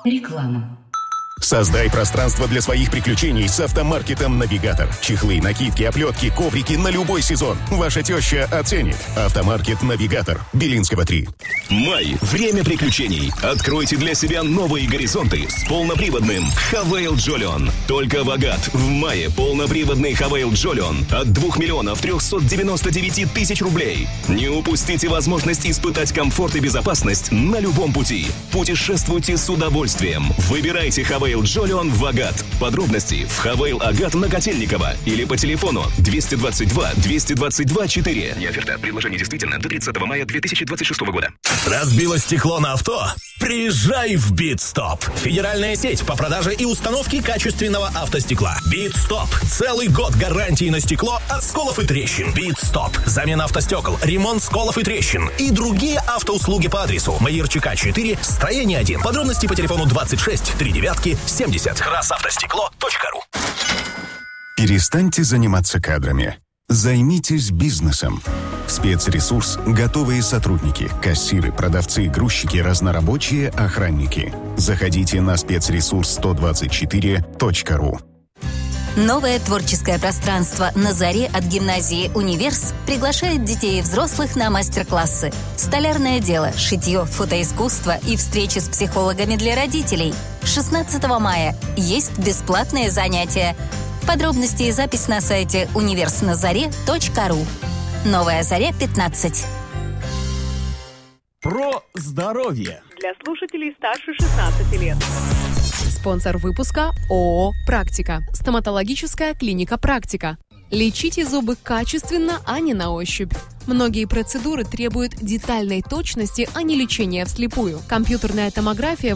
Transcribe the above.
Реклама. Создай пространство для своих приключений с автомаркетом «Навигатор». Чехлы, накидки, оплетки, коврики на любой сезон. Ваша теща оценит. Автомаркет «Навигатор». Белинского, 3. Май. Время приключений. Откройте для себя новые горизонты с полноприводным Хавейл Джолион. Только в Агат. В мае полноприводный Хавейл Джолион от 2 399 000 рублей. Не упустите возможность испытать комфорт и безопасность на любом пути. Путешествуйте с удовольствием. Выбирайте Хавейл Джолион в Агат. Подробности в Хавейл Агат на Котельникова или по телефону 222 222 4. Не оферта. Предложение действительно до 30 мая 2026 года. Разбило стекло на авто? Приезжай в Битстоп. Федеральная сеть по продаже и установке качественного автостекла. Битстоп. Целый год гарантии на стекло от сколов и трещин. Битстоп. Замена автостекол, ремонт сколов и трещин и другие автоуслуги по адресу Маирчика 4, строение 1. Подробности по телефону 26 39 70. Красавтостекло.ру. Перестаньте заниматься кадрами. Займитесь бизнесом. Спецресурс – готовые сотрудники, кассиры, продавцы, грузчики, разнорабочие, охранники. Заходите на спецресурс124.ру. Новое творческое пространство на заре от гимназии «Универс» приглашает детей и взрослых на мастер-классы. Столярное дело, шитье, фотоискусство и встречи с психологами для родителей. 16 мая есть бесплатные занятия. Подробности и запись на сайте универсназаре.ру. Новая Заря, 15. Про здоровье. Для слушателей старше 16 лет. Спонсор выпуска ООО «Практика». Стоматологическая клиника «Практика». Лечите зубы качественно, а не на ощупь. Многие процедуры требуют детальной точности, а не лечения вслепую. Компьютерная томография